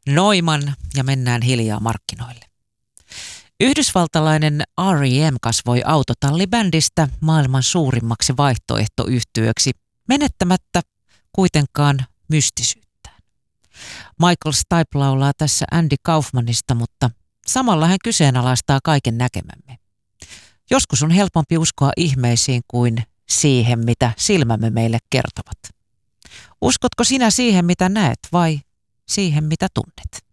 Noiman ja mennään hiljaa markkinoille. Yhdysvaltalainen R.E.M. kasvoi autotallibändistä maailman suurimmaksi vaihtoehtoyhtyeeksi, menettämättä kuitenkaan mystisyyttään. Michael Stipe laulaa tässä Andy Kaufmanista, mutta samalla hän kyseenalaistaa kaiken näkemämme. Joskus on helpompi uskoa ihmeisiin kuin siihen, mitä silmämme meille kertovat. Uskotko sinä siihen, mitä näet, vai siihen, mitä tunnet?